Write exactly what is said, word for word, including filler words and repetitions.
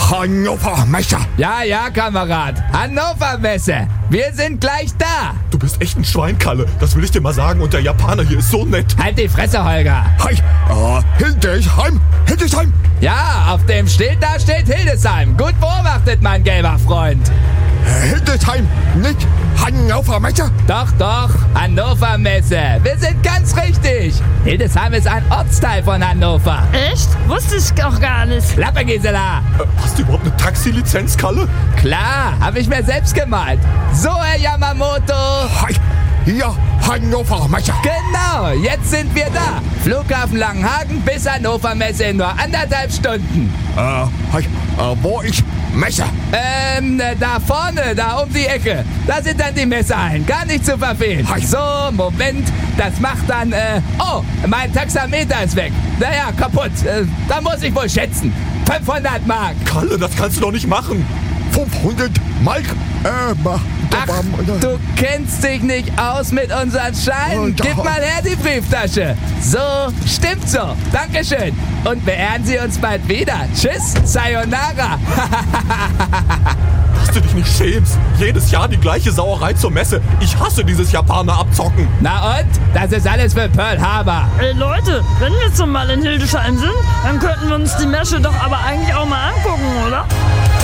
Hannover Messe. Ja, ja, Kamerad. Hannover Messe. Wir sind gleich da. Du bist echt ein Schwein, Kalle. Das will ich dir mal sagen. Und der Japaner hier ist so nett. Halt die Fresse, Holger. Hi, äh, Hildesheim. Hildesheim. Ja, auf dem Schild da steht Hildesheim. Gut beobachtet, mein gelber Freund. Hildesheim, nicht Hannover Messe? Doch, doch, Hannover Messe. Wir sind ganz richtig. Hildesheim ist ein Ortsteil von Hannover. Echt? Wusste ich auch gar nicht. Klappe, Gisela. Äh, hast du überhaupt eine Taxilizenz, Kalle? Klar, habe ich mir selbst gemalt. So, Herr Yamamoto. Hi, hier Hannover Messe. Genau, jetzt sind wir da. Flughafen Langenhagen bis Hannover Messe in nur anderthalb Stunden. Äh, hi, äh, wo ist Messe? Ähm, da vorne, da um die Ecke. Da sind dann die Messehallen. Gar nicht zu verfehlen. Hi. So, Moment. Das macht dann, äh, oh, mein Taxameter ist weg. Naja, kaputt. Äh, da muss ich wohl schätzen. fünfhundert Mark. Kalle, das kannst du doch nicht machen. fünfhundert Mark? Äh, mach. Ach, du kennst dich nicht aus mit unseren Scheinen. Oh, Gib mal her die Brieftasche. So, stimmt so. Dankeschön. Und beehren Sie uns bald wieder. Tschüss, Sayonara. Dass du dich nicht schämst. Jedes Jahr die gleiche Sauerei zur Messe. Ich hasse dieses Japaner abzocken. Na und? Das ist alles für Pearl Harbor. Ey Leute, wenn wir jetzt mal in Hildesheim sind, dann könnten wir uns die Messe doch aber eigentlich auch mal angucken, oder?